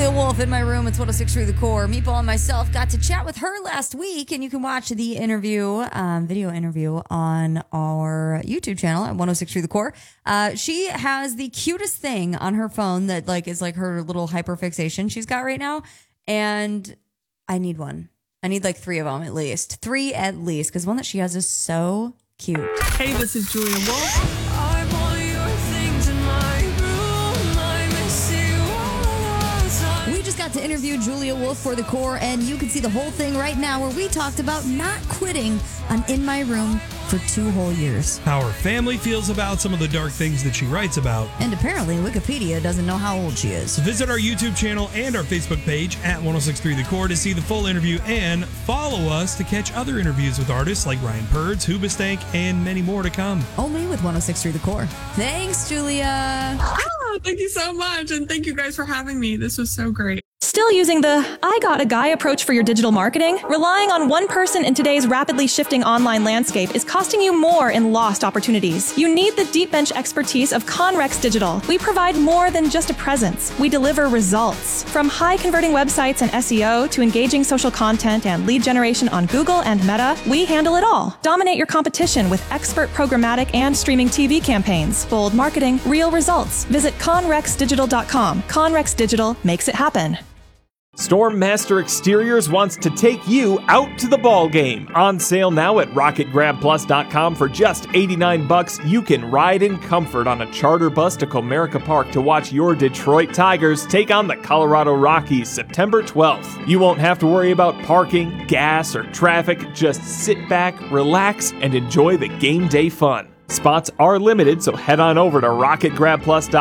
Julia Wolf in my room. It's 106 Through the Core. Meatball and myself got to chat with her last week, and you can watch the interview, video interview, on our YouTube channel at 106 Through the Core. She has the cutest thing on her phone that is her little hyperfixation she's got right now, and I need one. I need 3 of them at least. 3 at least, because one that she has is so cute. Hey, this is Julia Wolf. We just got to interview Julia Wolf for The Core, and you can see the whole thing right now where we talked about not quitting on In My Room for 2 whole years. How her family feels about some of the dark things that she writes about. And apparently Wikipedia doesn't know how old she is. Visit our YouTube channel and our Facebook page at 1063 The Core to see the full interview, and follow us to catch other interviews with artists like Ryan Purds, Hoobastank, and many more to come. Only with 1063 The Core. Thanks, Julia. Thank you so much, and thank you guys for having me. This was so great. Still using the I got a guy approach for your digital marketing? Relying on one person in today's rapidly shifting online landscape is costing you more in lost opportunities. You need the deep bench expertise of Conrex Digital. We provide more than just a presence. We deliver results. From high converting websites and SEO to engaging social content and lead generation on Google and Meta, we handle it all. Dominate your competition with expert programmatic and streaming TV campaigns. Bold marketing, real results. Visit conrexdigital.com. Conrex Digital makes it happen. Stormmaster Exteriors wants to take you out to the ball game. On sale now at RocketGrabPlus.com for just $89. You can ride in comfort on a charter bus to Comerica Park to watch your Detroit Tigers take on the Colorado Rockies September 12th. You won't have to worry about parking, gas, or traffic. Just sit back, relax, and enjoy the game day fun. Spots are limited, so head on over to RocketGrabPlus.com